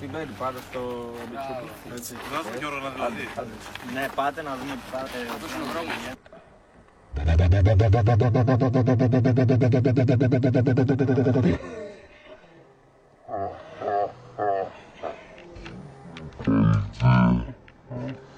την Πέμπτη πάτε στο YouTube. Έτσι. Δώστε και όργανα δηλαδή. Ναι, πάτε να δούμε. Αυτό είναι ο δρόμος. Thank you.